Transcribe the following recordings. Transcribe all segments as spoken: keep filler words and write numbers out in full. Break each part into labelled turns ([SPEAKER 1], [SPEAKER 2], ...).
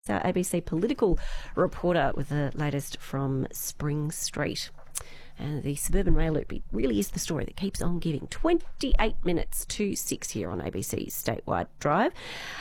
[SPEAKER 1] Our A B C political reporter with the latest from Spring Street. And the suburban rail loop really is the story that keeps on giving. twenty-eight minutes to six here on A B C's Statewide Drive.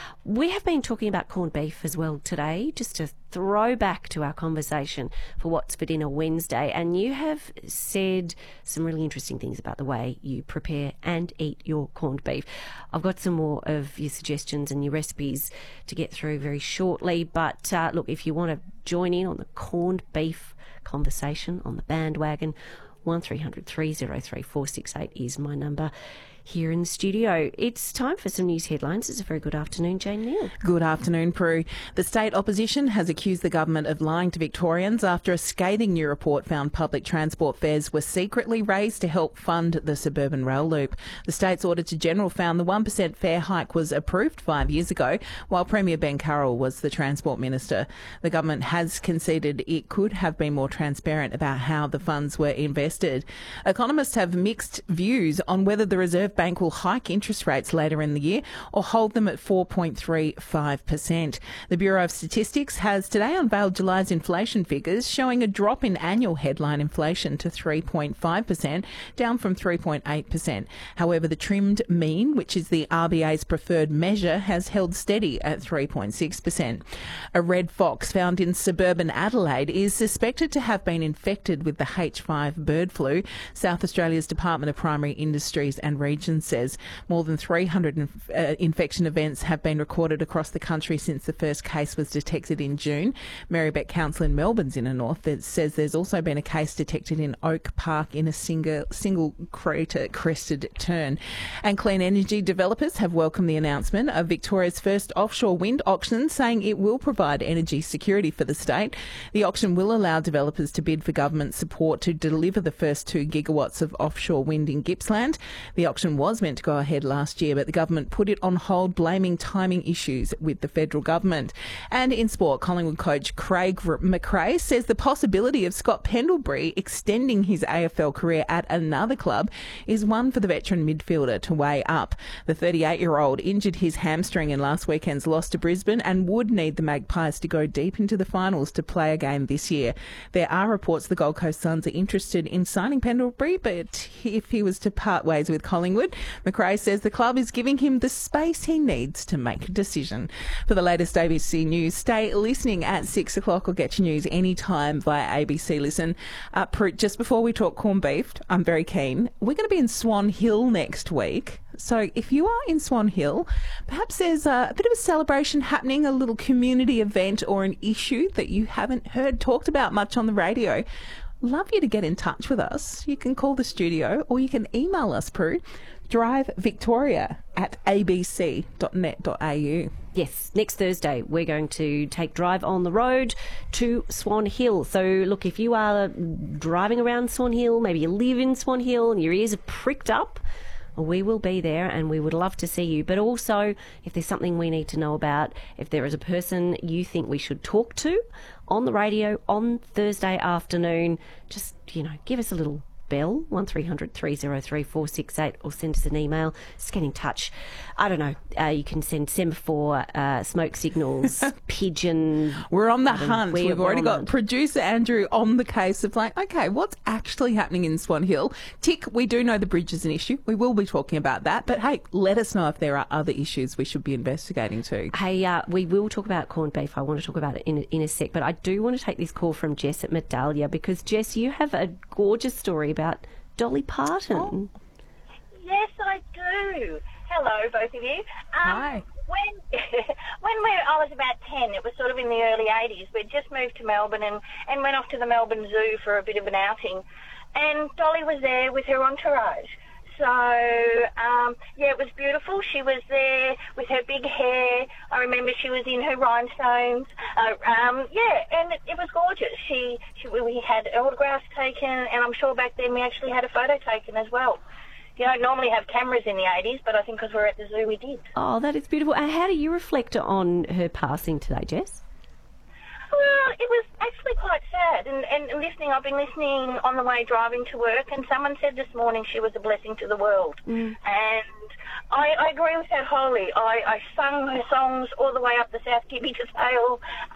[SPEAKER 1] We have been talking about corned beef as well today, just to throw back to our conversation for What's for Dinner Wednesday. And you have said some really interesting things about the way you prepare and eat your corned beef. I've got some more of your suggestions and your recipes to get through very shortly. But uh, look, if you want to join in on the corned beef conversation on the bandwagon, one three hundred three oh three four six eight is my number here in the studio. It's time for some news headlines. It's a very good afternoon, Jane Neal.
[SPEAKER 2] Good afternoon, Prue. The state opposition has accused the government of lying to Victorians after a scathing new report found public transport fares were secretly raised to help fund the suburban rail loop. The state's Auditor-General found the one percent fare hike was approved five years ago, while Premier Ben Carroll was the Transport Minister. The government has conceded it could have been more transparent about how the funds were invested. Economists have mixed views on whether the Reserve Bank will hike interest rates later in the year or hold them at four point three five percent. The Bureau of Statistics has today unveiled July's inflation figures, showing a drop in annual headline inflation to three point five percent, down from three point eight percent. However, the trimmed mean, which is the R B A's preferred measure, has held steady at three point six percent. A red fox found in suburban Adelaide is suspected to have been infected with the H five bird flu. South Australia's Department of Primary Industries and Regions says more than three hundred inf- uh, infection events have been recorded across the country since the first case was detected in June. Marybeck Council in Melbourne's inner north that says there's also been a case detected in Oak Park in a single, single crater crested turn. And clean energy developers have welcomed the announcement of Victoria's first offshore wind auction, saying it will provide energy security for the state. The auction will allow developers to bid for government support to deliver the first two gigawatts of offshore wind in Gippsland. The auction was meant to go ahead last year, but the government put it on hold, blaming timing issues with the federal government. And in sport, Collingwood coach Craig McRae says the possibility of Scott Pendlebury extending his A F L career at another club is one for the veteran midfielder to weigh up. The thirty-eight-year-old injured his hamstring in last weekend's loss to Brisbane and would need the Magpies to go deep into the finals to play a game this year. There are reports the Gold Coast Suns are interested in signing Pendlebury, but if he was to part ways with Collingwood, McRae says the club is giving him the space he needs to make a decision. For the latest A B C News, stay listening at six o'clock or get your news anytime via A B C Listen. Uh, just before we talk corned beef, I'm very keen. We're going to be in Swan Hill next week. So if you are in Swan Hill, perhaps there's a, a bit of a celebration happening, a little community event or an issue that you haven't heard talked about much on the radio. Love you to get in touch with us. You can call the studio or you can email us, Prue, drivevictoria at a b c dot net dot a u.
[SPEAKER 1] Yes, next Thursday we're going to take Drive on the Road to Swan Hill. So look, if you are driving around Swan Hill, maybe you live in Swan Hill and your ears are pricked up, we will be there and we would love to see you. But also, if there's something we need to know about, if there is a person you think we should talk to on the radio on Thursday afternoon, just, you know, give us a little bell, one three hundred three oh three four six eight, or send us an email. Just get in touch. I don't know. Uh, you can send semaphore, uh, smoke signals, pigeon.
[SPEAKER 2] We're on the hunt.
[SPEAKER 1] We,
[SPEAKER 2] We've already got
[SPEAKER 1] hunt.
[SPEAKER 2] producer Andrew on the case of like, okay, what's actually happening in Swan Hill? Tick, we do know the bridge is an issue. We will be talking about that. But hey, let us know if there are other issues we should be investigating too.
[SPEAKER 1] Hey, uh, we will talk about corned beef. I want to talk about it in a, in a sec. But I do want to take this call from Jess at Medallia, because Jess, you have a gorgeous story about Dolly Parton.
[SPEAKER 3] Oh, yes, I do. Hello, both of you. Um,
[SPEAKER 2] Hi.
[SPEAKER 3] When when we, I was about ten, it was sort of in the early eighties, we'd just moved to Melbourne and, and went off to the Melbourne Zoo for a bit of an outing. And Dolly was there with her entourage. So, um, yeah, it was beautiful. She was there with her big hair. I remember she was in her rhinestones. Uh, um, yeah, and it, it was gorgeous. She, she, we had autographs taken, and I'm sure back then we actually had a photo taken as well. You don't normally have cameras in the eighties, but I think because we're at the zoo we did.
[SPEAKER 1] Oh, that is beautiful. And how do you reflect on her passing today, Jess?
[SPEAKER 3] Well, it was actually quite sad. And, and listening, I've been listening on the way driving to work, and someone said this morning she was a blessing to the world. Mm. And I, I agree with that wholly. I, I sung her songs all the way up the South Gibby to Sale.